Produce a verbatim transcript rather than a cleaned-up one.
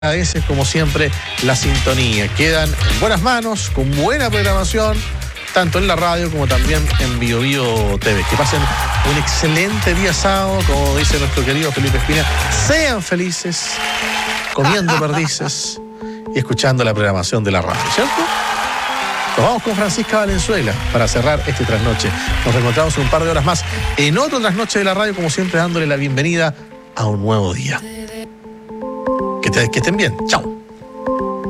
Agradece como siempre la sintonía. Quedan en buenas manos, con buena programación, tanto en la radio como también en Bio Bio T V. Que pasen un excelente día sábado, como dice nuestro querido Felipe Espina. Sean felices, comiendo perdices y escuchando la programación de la radio, ¿cierto? Nos vamos con Francisca Valenzuela para cerrar este trasnoche. Nos reencontramos en un par de horas más en otro trasnoche de la radio, como siempre dándole la bienvenida a un nuevo día. Que, te, que estén bien. Chao.